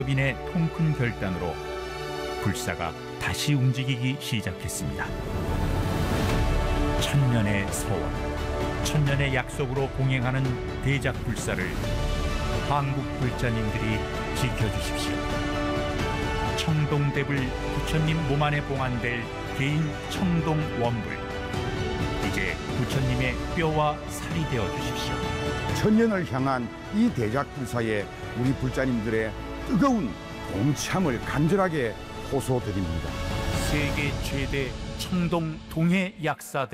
인의 통큰 결단으로 불사가 다시 움직이기 시작했습니다. 천년의 서원, 천년의 약속으로 공행하는 대작 불사를 한국 불자님들이 지켜주십시오. 청동대불 부처님 몸 안에 봉안될 개인 청동 원불, 이제 부처님의 뼈와 살이 되어 주십시오. 천년을 향한 이 대작 불사에 우리 불자님들의 뜨거운 동참을 간절하게 호소드립니다. 세계 최대 청동 동해 약사